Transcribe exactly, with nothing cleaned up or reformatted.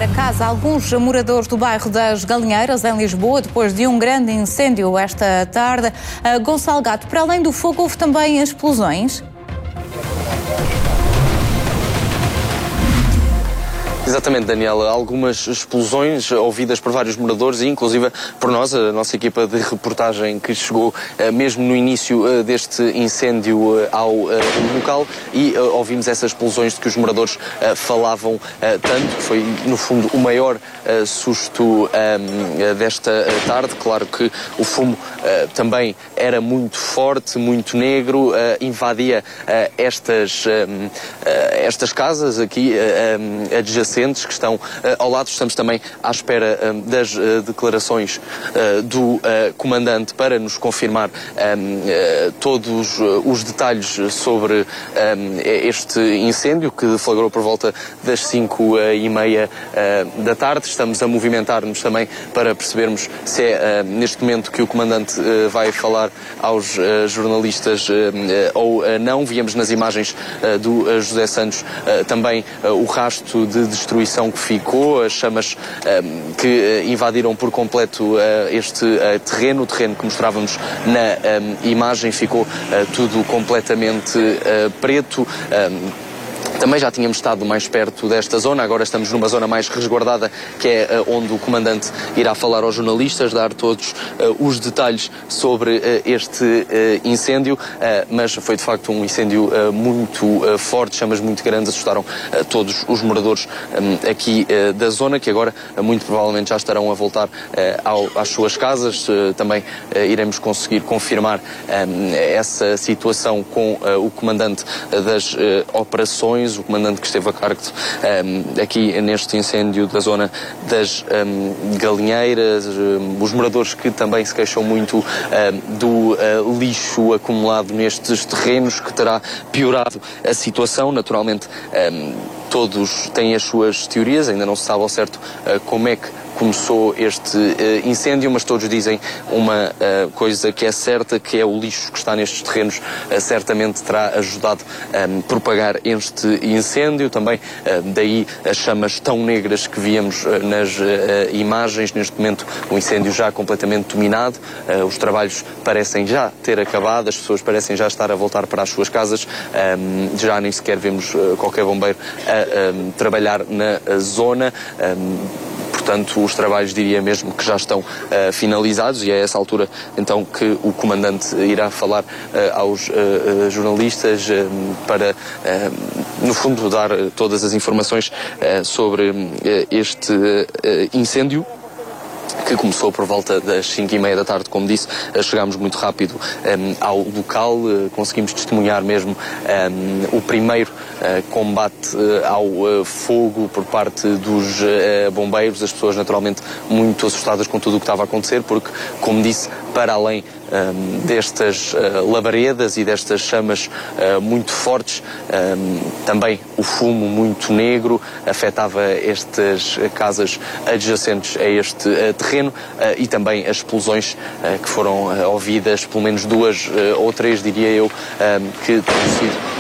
a casa alguns moradores do bairro das Galinheiras, em Lisboa, depois de um grande incêndio esta tarde. Uh, Gonçalo Gato, para além do fogo, houve também explosões? Exatamente, Daniela. Algumas explosões ouvidas por vários moradores e inclusive por nós, a nossa equipa de reportagem que chegou uh, mesmo no início uh, deste incêndio uh, ao uh, local e uh, ouvimos essas explosões de que os moradores uh, falavam uh, tanto, que foi no fundo o maior uh, susto um, uh, desta uh, tarde. Claro que o fumo uh, também era muito forte, muito negro, uh, invadia uh, estas, um, uh, estas casas aqui uh, um, adjacentes que estão uh, ao lado. Estamos também à espera um, das uh, declarações uh, do uh, comandante para nos confirmar um, uh, todos uh, os detalhes sobre um, este incêndio que deflagrou por volta das cinco e meia uh, da tarde. Estamos a movimentar-nos também para percebermos se é uh, neste momento que o comandante uh, vai falar aos uh, jornalistas uh, uh, ou uh, não. Víamos nas imagens uh, do uh, José Santos uh, também uh, o rasto de destruição que ficou, as chamas um, que uh, invadiram por completo uh, este uh, terreno, o terreno que mostrávamos na um, imagem, ficou uh, tudo completamente uh, preto. Um, Também já tínhamos estado mais perto desta zona, agora estamos numa zona mais resguardada, que é uh, onde o comandante irá falar aos jornalistas, dar todos uh, os detalhes sobre uh, este uh, incêndio, uh, mas foi de facto um incêndio uh, muito uh, forte, chamas muito grandes, assustaram uh, todos os moradores um, aqui uh, da zona, que agora uh, muito provavelmente já estarão a voltar uh, ao, às suas casas. Uh, também uh, iremos conseguir confirmar um, essa situação com uh, o comandante uh, das uh, operações, o comandante que esteve a cargo um, aqui neste incêndio da zona das um, Galinheiras, um, os moradores que também se queixam muito um, do uh, lixo acumulado nestes terrenos, que terá piorado a situação. Naturalmente, um, todos têm as suas teorias, ainda não se sabe ao certo uh, como é que começou este uh, incêndio, mas todos dizem uma uh, coisa que é certa, que é o lixo que está nestes terrenos uh, certamente terá ajudado a um, propagar este incêndio. Também uh, daí as chamas tão negras que víamos uh, nas uh, imagens. Neste momento o incêndio já completamente dominado, uh, os trabalhos parecem já ter acabado, as pessoas parecem já estar a voltar para as suas casas, um, já nem sequer vemos uh, qualquer bombeiro a um, trabalhar na uh, zona. Um, Portanto, os trabalhos, diria mesmo, que já estão uh, finalizados, e é a essa altura, então, que o comandante irá falar uh, aos uh, uh, jornalistas uh, para, uh, no fundo, dar uh, todas as informações uh, sobre uh, este uh, incêndio, que começou por volta das cinco e meia da tarde, como disse. Chegámos muito rápido um, ao local, uh, conseguimos testemunhar mesmo um, o primeiro uh, combate uh, ao uh, fogo por parte dos uh, bombeiros, as pessoas naturalmente muito assustadas com tudo o que estava a acontecer, porque, como disse, para além um, destas uh, labaredas e destas chamas uh, muito fortes, um, também o fumo muito negro afetava estas casas adjacentes a este uh, terreno uh, e também as explosões uh, que foram uh, ouvidas, pelo menos duas uh, ou três, diria eu, um, que têm sido